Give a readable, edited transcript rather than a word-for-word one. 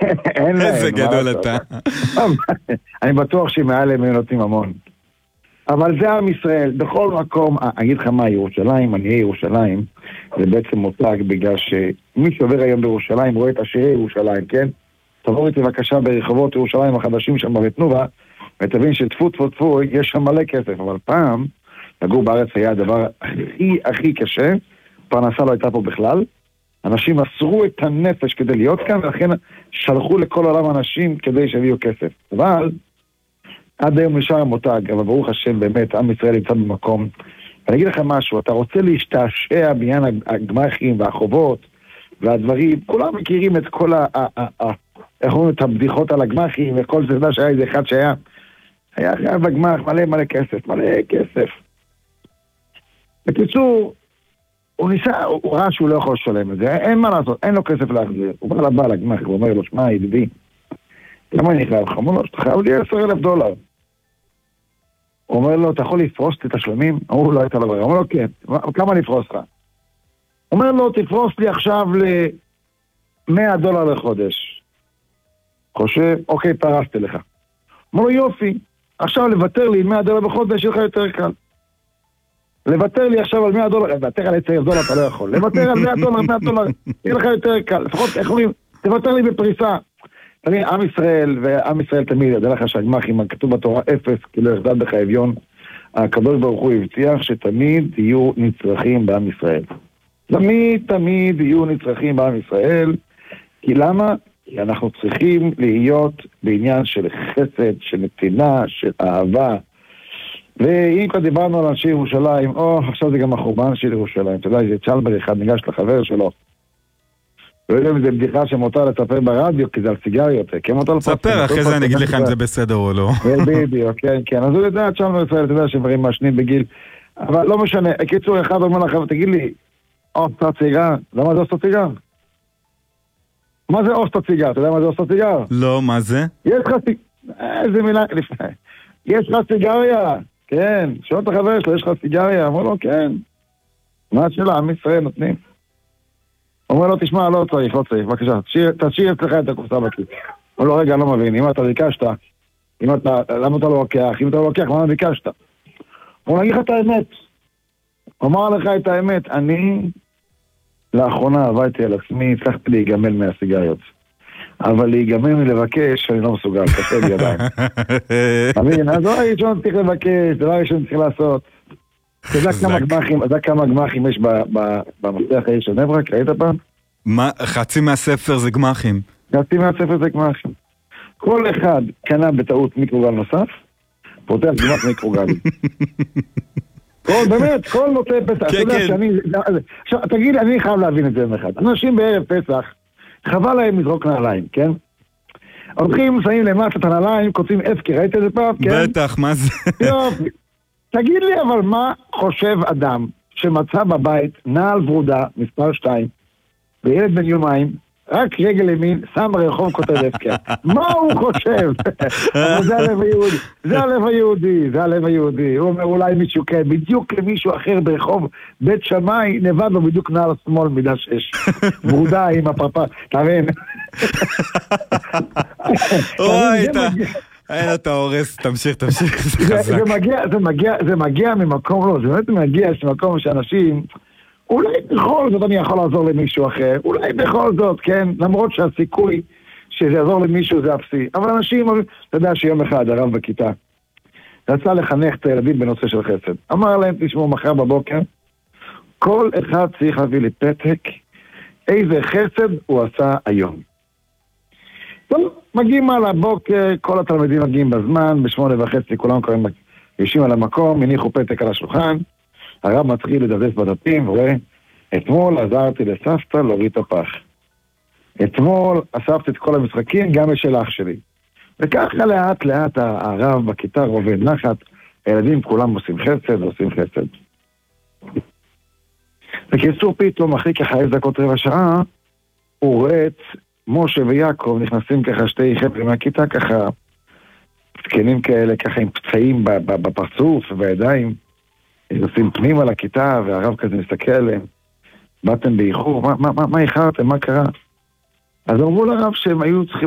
אין להם. איזה גדול אתה. אני בטוח שמעל הם נותנים המון. אבל זה עם ישראל, בכל מקום, אני אגיד לך מה, ירושלים, אני אהיה ירושלים, זה בעצם מותג בגלל שמי שעובר היום בירושלים רואה את עשירי ירושלים, כן? תבוא איתי בבקשה ברחובות ירושלים החדשים שם בתנובה, ותבין שטפו טפו טפו, יש שם מלא כסף, אבל פעם, לגור בארץ היה הדבר הכי קשה, פרנסה לא הייתה פה בכלל, אנשים מסרו את הנפש כדי להיות כאן, ולכן שלחו לכל עולם אנשים כדי שיביאו כסף. אבל עד היום נשאר המותג, אבל ברוך השם באמת, עם ישראל נמצא במקום. ואני אגיד לך משהו, אתה רוצה להשתעשע בעניין הגמחים והחובות והדברים, כולם מכירים את כל איך אומרים, את הבדיחות על הגמחים וכל זה, שהיה איזה אחד היה חייב בגמח מלא כסף, מלא כסף. בקיצור, הוא ראה שהוא לא יכול לשלם את זה, אין מה לעשות, אין לו כסף להחזיר. הוא בא לבעל הגמח, הוא אומר לו, שמע ידידי, למה אני חייב לך? הוא אומר לו, אתה חייב לי $10,000. הוא אומר לו, אתה יכול לפרוס את התשלומים? הוא לא הייתה לו ברירה. הוא אומר לו, כן. כמה לפרוס לך? הוא אומר לו, תפרוס לי עכשיו $100 לחודש. חושב, אוקיי, פרסתי לך. הוא אומר לו, יופי, עכשיו לוותר לי $100 בחודש, יהיה לך יותר קל. לוותר לי עכשיו על $100, לוותר על $10,000 אתה לא יכול. לוותר על $100, יהיה לך יותר קל. לפחות, איך אומרים, תוותר לי בפריסה. תראי, עם ישראל תמיד, ידע לך שהגמחים, כתוב בתורה 0, כי לא יחדל בך אביון, הקדוש ברוך הוא הבטיח שתמיד יהיו נצרכים בעם ישראל. תמיד יהיו נצרכים בעם ישראל, כי למה? כי אנחנו צריכים להיות בעניין של חסד, של נתינה, של אהבה. ואם כבר דיברנו על אנשי ירושלים, עכשיו זה גם החורבן של ירושלים, אתה יודע, זה צ'לבר אחד ניגש לחבר שלו, לא יודע אם זה בדיחה שמותר לספר ברדיו, כי זה על סיגריות. ספר, אחרי זה אני אגיד לך אם זה בסדר או לא. בדיוק, כן. אז הוא יודע, שם ישראל, אתה יודע שברים מעשנים בגיל. אבל לא משנה, קיצור אחד אומר לך, תגיד לי, אוסטה ציגר, למה זה אוסטה ציגר? מה זה אוסטה ציגר? אתה יודע מה זה אוסטה ציגר? לא, מה זה? יש לך איזה מילה לפני. יש לך סיגריה, כן. שואל את החבר שלו, יש לך סיגריה? אמרו לו, כן. מה השאלה? עם ישראל נותנים. אומר לו, תשמע, לא צריך, בבקשה, תשאיר אצלך את הקופסה בכיס. אומר לו, רגע, אני לא מבין, אם אתה ביקשת, למה אתה לא לוקח? אם אתה לא לוקח, למה ביקשת? הוא נגיד לך את האמת. אומר לך את האמת, אני לאחרונה עבדתי על עצמי, הצלחתי להיגמל מהסיגריות. אבל להיגמל מלבקש, אני לא מסוגל, קשה לי ידיים. מבין, אז דבר ראשון צריך לבקש, דבר ראשון צריך לעשות. אתה יודע כמה גמחים יש במפתח העיר של בני ברק? ראית פעם? חצי מהספר זה גמחים. חצי מהספר זה גמחים. כל אחד קנה בטעות מיקרוגל נוסף, פותח גמח מיקרוגל. באמת, כל נוטה פסח. אתה יודע שאני... עכשיו, תגיד, אני חייב להבין את זה אחד. אנשים בערב פסח, חבל להם לזרוק נעליים, כן? הולכים, שמים למטה את הנעליים, כותבים אפקי, ראית את זה פעם? בטח, מה זה? יופי. תגיד לי אבל מה חושב אדם שמצא בבית נעל ורודה מספר 2 וילד בן יומיים, רק רגל ימין, שם ברחוב כותב אפקר. מה הוא חושב? אבל זה הלב היהודי. הוא אומר אולי מישהו כן, בדיוק למישהו אחר ברחוב בית שמאי נבד לו בדיוק נעל השמאל מידה 6. ורודה עם הפרפה, תבין? אוי, אין אתה הורס, תמשיך, זה חזק. זה מגיע ממקום, לא, זה באמת מגיע ממקום שאנשים, אולי בכל זאת אני יכול לעזור למישהו אחר, אולי בכל זאת, כן, למרות שהסיכוי שזה יעזור למישהו זה אפסי, אבל אנשים, אתה יודע שיום אחד הרב בכיתה, רצה לחנך את הילדים בנושא של חסד, אמר להם, תשמעו, מחר בבוקר, כל אחד צריך להביא לי פתק, איזה חסד הוא עשה היום. טוב, מגיעים על הבוקר, כל התלמידים מגיעים בזמן, ב8:30 כולם קוראים יושבים על המקום, הניחו פתק על השולחן, הרב מתחיל לדפדף בדפים, ורואה, אתמול עזרתי לסבתא להוריד את הפח. אתמול אספתי את כל המשחקים, גם של אח שלי. וככה לאט לאט הרב בכיתה רובד נחת, הילדים כולם עושים חסד. בקיצור פתאום, אחרי ככה 10 דקות רבע שעה, הוא רואה את משה ויעקב נכנסים ככה 2 חבר'ה מהכיתה ככה, זקנים כאלה ככה עם פצעים בפרצוף ובידיים, עושים פנים על הכיתה והרב כזה מסתכל עליהם, באתם באיחור, מה איחרתם, מה קרה? אז אמרו לרב שהם היו צריכים